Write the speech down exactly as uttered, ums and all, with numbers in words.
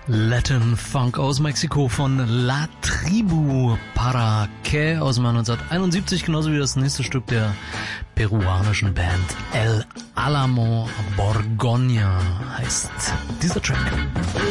Latin Funk aus Mexiko von La Tribu Para Que aus dem Jahr neunzehnhunderteinundsiebzig, genauso wie das nächste Stück der peruanischen Band El Álamo Borgoña heißt dieser Track.